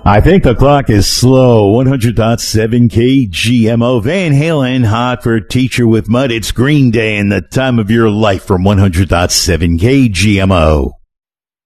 I think the clock is slow. 100.7 KGMO. Van Halen, Hot for Teacher with Mud. It's Green Day and the time of your life from 100.7 KGMO.